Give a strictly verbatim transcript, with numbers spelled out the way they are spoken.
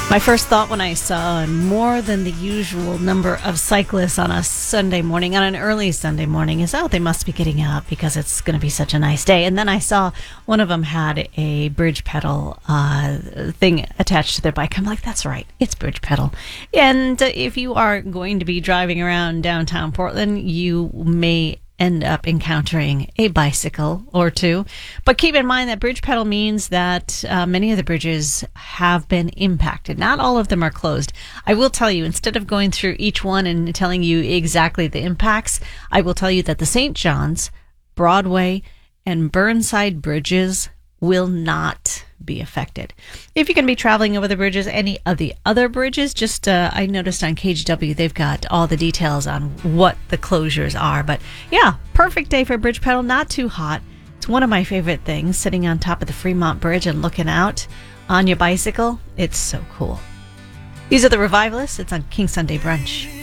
My first thought when I saw more than the usual number of cyclists on a Sunday morning, on an early Sunday morning, is, oh, they must be getting out because it's going to be such a nice day. And then I saw one of them had a bridge pedal uh, thing attached to their bike. I'm like, that's right, it's bridge pedal. And uh, if you are going to be driving around downtown Portland, you may end up encountering a bicycle or two. But keep in mind that bridge pedal means that uh, many of the bridges have been impacted. Not all of them are closed. I will tell you, instead of going through each one and telling you exactly the impacts, I will tell you that the Saint John's, Broadway, and Burnside bridges will not be affected. If you're going to be traveling over the bridges, any of the other bridges, just uh, I noticed on K G W they've got all the details on what the closures are. But yeah, perfect day for bridge pedal, not too hot. It's one of my favorite things, sitting on top of the Fremont Bridge and looking out on your bicycle. It's so cool. These are the Revivalists. It's on King Sunday Brunch.